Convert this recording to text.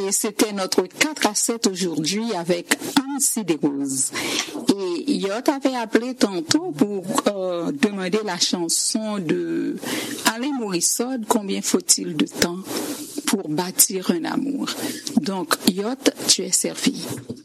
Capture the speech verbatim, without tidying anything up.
Et c'était notre quatre à sept aujourd'hui avec Anne Desroses. Et Yot avait appelé tantôt pour euh, demander la chanson de Alain Morissode, Combien faut-il de temps pour bâtir un amour. Donc, Yot, tu es servi.